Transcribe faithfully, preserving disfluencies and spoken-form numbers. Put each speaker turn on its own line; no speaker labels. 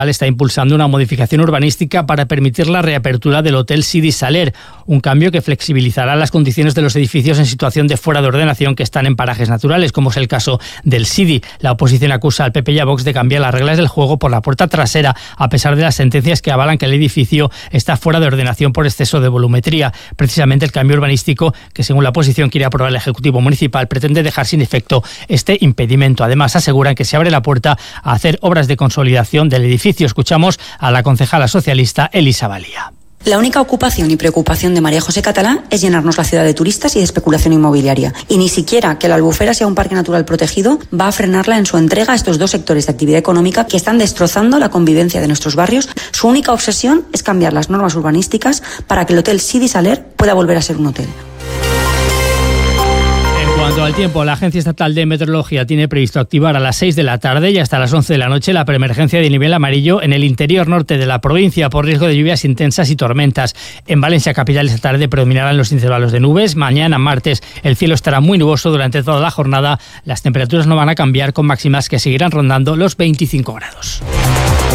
está impulsando una modificación urbanística para permitir la reapertura del Hotel Sidi Saler, un cambio que flexibilizará las condiciones de los edificios en situación de fuera de ordenación que están en parajes naturales, como es el caso del Sidi. La oposición acusa al P P y a Vox de cambiar las reglas del juego por la puerta trasera, a pesar de las sentencias que avalan que el edificio está fuera de ordenación por exceso de volumetría. Precisamente el cambio urbanístico, que según la oposición quiere aprobar el Ejecutivo Municipal, pretende dejar sin efecto este impedimento. Además, aseguran que se abre la puerta a hacer obras de consolidación del edificio. Escuchamos a la concejala socialista Elisa Valía.
La única ocupación y preocupación de María José Catalá es llenarnos la ciudad de turistas y de especulación inmobiliaria. Y ni siquiera que la Albufera sea un parque natural protegido va a frenarla en su entrega a estos dos sectores de actividad económica que están destrozando la convivencia de nuestros barrios. Su única obsesión es cambiar las normas urbanísticas para que el Hotel Sidi Saler pueda volver a ser un hotel.
En cuanto al tiempo, la Agencia Estatal de Meteorología tiene previsto activar a las seis de la tarde y hasta las once de la noche la preemergencia de nivel amarillo en el interior norte de la provincia por riesgo de lluvias intensas y tormentas. En Valencia capital esta tarde predominarán los intervalos de nubes. Mañana, martes, el cielo estará muy nuboso durante toda la jornada. Las temperaturas no van a cambiar, con máximas que seguirán rondando los veinticinco grados.